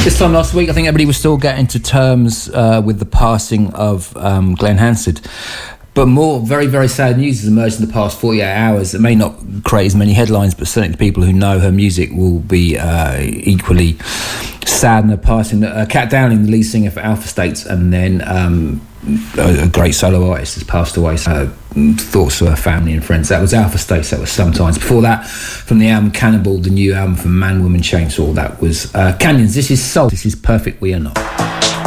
This time last week, I think everybody was still getting to terms with the passing of Glenn Hansard. But more very, very sad news has emerged in the past 48 hours. It may not create as many headlines, but certainly the people who know her music will be equally sad in her passing. Kat Dowling, the lead singer for Alpha States, and then a great solo artist, has passed away. So thoughts to her family and friends. That was Alpha States, that was Sometimes. Before that, from the album Cannibal, the new album from Man, Woman, Chainsaw, that was Canyons. This is Soul. This is Perfect We Are Not.